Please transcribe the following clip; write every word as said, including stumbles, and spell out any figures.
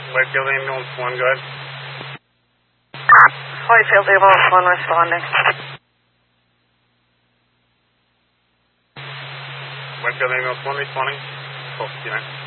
Whitefield Ambulance one, go ahead. Whitefield Ambulance one responding. Whitefield Ambulance one responding. twelve fifty-nine.